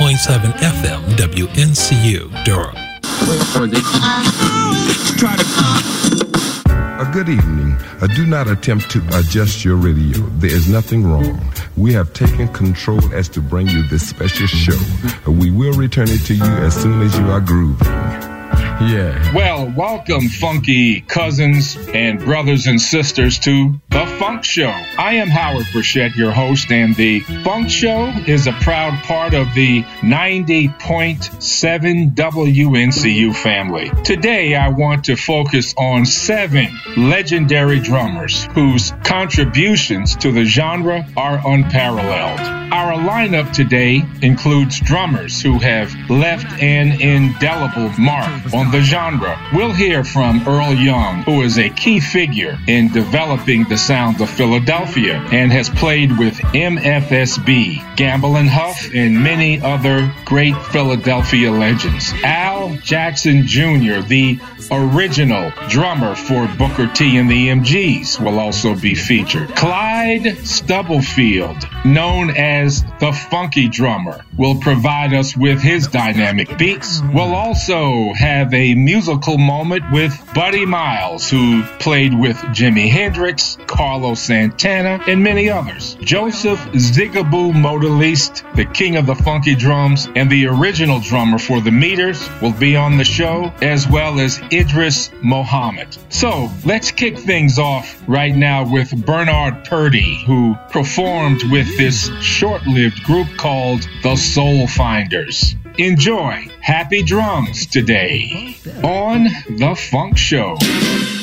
90.7 FM WNCU Durham. Good evening. Do not attempt to adjust your radio. There is nothing wrong. We have taken control as to bring you this special show. We will return it to you as soon as you are grooving. Yeah. Well, welcome, funky cousins and brothers and sisters, to The Funk Show. I am Howard Burchett, your host, and The Funk Show is a proud part of the 90.7 WNCU family. Today, I want to focus on 7 legendary drummers whose contributions to the genre are unparalleled. Our lineup today includes drummers who have left an indelible mark on the genre. We'll hear from Earl Young, who is a key figure in developing the sound of Philadelphia and has played with MFSB, Gamble and Huff, and many other great Philadelphia legends. Al Jackson Jr., the original drummer for Booker T and the MGs, will also be featured. Clyde Stubblefield, known as the Funky Drummer, will provide us with his dynamic beats. We'll also have a musical moment with Buddy Miles, who played with Jimi Hendrix, Carlos Santana, and many others. Joseph Zigaboo Modaliste, the king of the funky drums and the original drummer for the Meters, will be on the show, as well as Idris Muhammad. So let's kick things off right now with Bernard Purdie, who performed with this short-lived group called the Soul Finders. Enjoy Happy Drums today on The Funk Show.